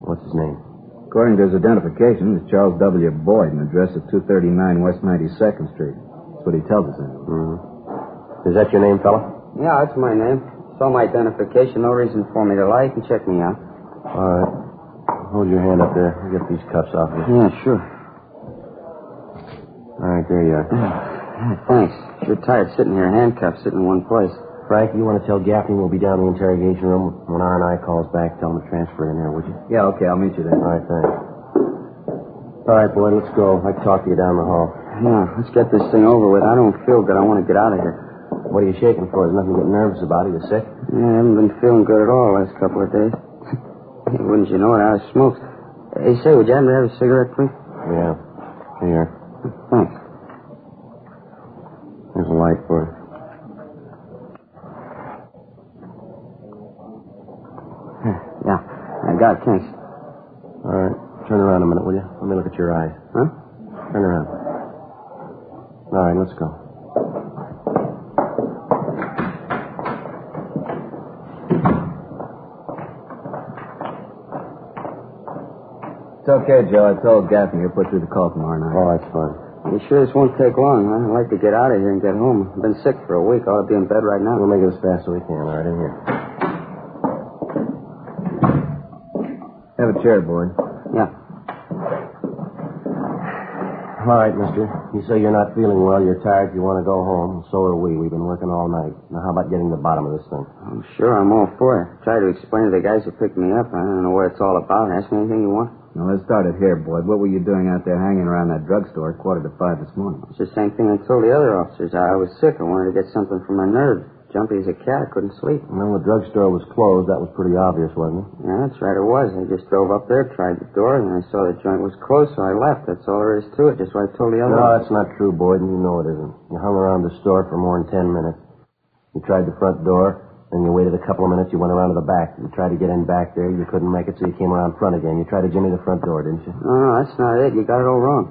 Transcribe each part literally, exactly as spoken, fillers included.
What's his name? According to his identification, it's Charles W. Boyd, and address is two thirty-nine West ninety-second Street. That's what he tells us. Mm-hmm. Is that your name, fella? Yeah, that's my name. Saw my identification. No reason for me to lie. You can check me out. All right. Hold your hand up there. I'll get these cuffs off you. Yeah, sure. All right, there you are. Yeah, thanks. Sure tired sitting here handcuffed, sitting in one place. Frank, you want to tell Gaffney we'll be down in the interrogation room? When R and I calls back, tell him to transfer in there, would you? Yeah, okay, I'll meet you there. All right, thanks. All right, boy, let's go. I'll talk to you down the hall. Yeah, let's get this thing over with. I don't feel good. I want to get out of here. What are you shaking for? There's nothing to get nervous about. Are you sick? Yeah, I haven't been feeling good at all the last couple of days. Wouldn't you know it? I smoked. Hey, say, would you happen to have a cigarette, please? Yeah. Here. Thanks. There's a light for it. Yeah, I got it. Thanks. All right. Turn around a minute, will you? Let me look at your eyes. Huh? Turn around. All right, let's go. It's okay, Joe. I told Gaffney he'll put through the call tomorrow night. Oh, that's fine. You sure this won't take long? I'd like to get out of here and get home. I've been sick for a week. I ought to be in bed right now. We'll make it as fast as we can. All right, in here. Have a chair, Boyd. Yeah. All right, mister. You say you're not feeling well. You're tired. You want to go home. So are we. We've been working all night. Now, how about getting to the bottom of this thing? I'm sure I'm all for it. Try to explain to the guys who picked me up. I don't know what it's all about. Ask me anything you want. Now, let's start it here, Boyd. What were you doing out there hanging around that drugstore at quarter to five this morning? It's the same thing I told the other officers. I was sick. I wanted to get something for my nerves. Jumpy as a cat. I couldn't sleep. Well, the drugstore was closed. That was pretty obvious, wasn't it? Yeah, that's right. It was. I just drove up there, tried the door, and I saw the joint was closed, so I left. That's all there is to it. Just what I told the other No, officers. that's not true, Boyd, and you know it isn't. You hung around the store for more than ten minutes. You tried the front door. Then you waited a couple of minutes. You went around to the back. You tried to get in back there. You couldn't make it, so you came around front again. You tried to jimmy the front door, didn't you? No, no, that's not it. You got it all wrong.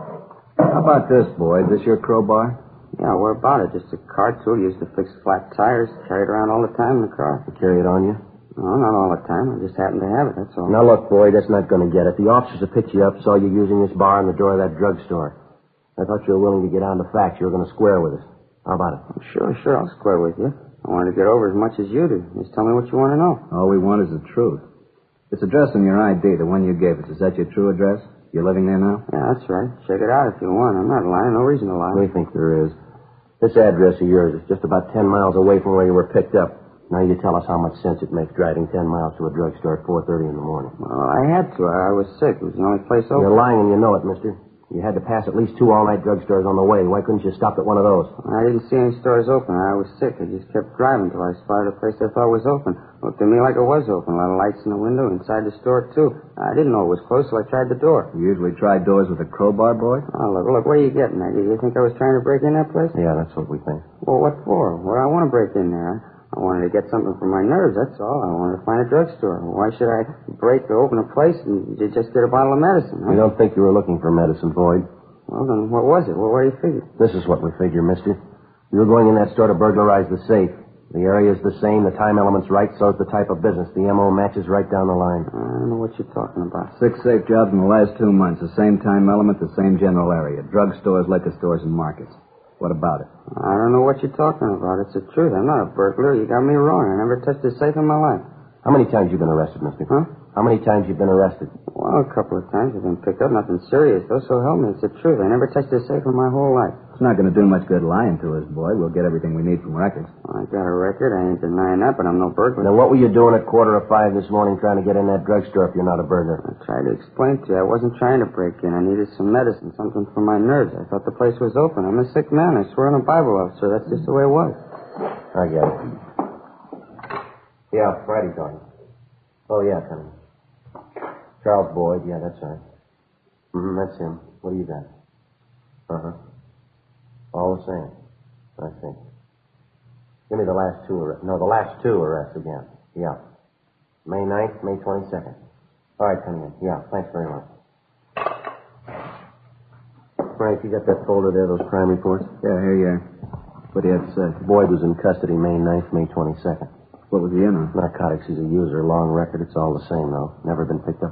How about this, Boyd? This your crowbar? Yeah, what about it? Just a car tool used to fix flat tires. Carry it around all the time in the car. You carry it on you? No, not all the time. I just happen to have it, that's all. Now, look, Boyd, that's not going to get it. The officers that picked you up saw you using this bar in the door of that drugstore. I thought you were willing to get on the facts. You were going to square with us. How about it? Sure, sure. I'll square with you. I want to get over as much as you do. Just tell me what you want to know. All we want is the truth. This address on your I D, the one you gave us, is that your true address? You're living there now? Yeah, that's right. Check it out if you want. I'm not lying. No reason to lie. We think there is. This address of yours is just about ten miles away from where you were picked up. Now you tell us how much sense it makes driving ten miles to a drugstore at four thirty in the morning. Well, I had to. I was sick. It was the only place open. You're lying and you know it, mister. You had to pass at least two all-night drugstores on the way. Why couldn't you stop at one of those? I didn't see any stores open. I was sick. I just kept driving until I spotted a place I thought was open. Looked to me like it was open. A lot of lights in the window, inside the store, too. I didn't know it was closed, so I tried the door. You usually try doors with a crowbar, Boyd? Oh, look, look, where are you getting at? You think I was trying to break in that place? Yeah, that's what we think. Well, what for? Well, I want to break in there. I wanted to get something for my nerves, that's all. I wanted to find a drugstore. Why should I break or open a place and just get a bottle of medicine? Huh? We don't think you were looking for medicine, Boyd. Well, then what was it? Well, what do you figure? This is what we figure, mister. You were going in that store to burglarize the safe. The area is the same, the time element's right, so is the type of business. The M O matches right down the line. I don't know what you're talking about. Six safe jobs in the last two months. The same time element, the same general area. Drugstores, liquor stores, and markets. What about it? I don't know what you're talking about. It's the truth. I'm not a burglar. You got me wrong. I never touched a safe in my life. How many times you been arrested, mister? Huh? How many times you been arrested? Well, a couple of times. I've been picked up. Nothing serious, though, so help me. It's the truth. I never touched a safe in my whole life. It's not going to do much good lying to us, Boyd. We'll get everything we need from records. Well, I got a record. I ain't denying that, but I'm no burglar. Then what were you doing at quarter of five this morning trying to get in that drugstore if you're not a burglar? I tried to explain to you. I wasn't trying to break in. I needed some medicine, something for my nerves. I thought the place was open. I'm a sick man. I swear on a Bible officer. That's just the way it was. I get it. Yeah, Friday talking. Oh, yeah, coming. Charles Boyd. Yeah, that's right. Mm-hmm, that's him. What do you got? Uh-huh. All the same. I see. Give me the last two arrests. No, the last two arrests again. Yeah. May ninth, May twenty-second. All right, come in. Yeah, thanks very much. Frank, you got that folder there, those crime reports? Yeah, here you are. What do you have to say? Boyd was in custody May ninth, May twenty-second. What was he in on? Narcotics. He's a user. Long record. It's all the same, though. Never been picked up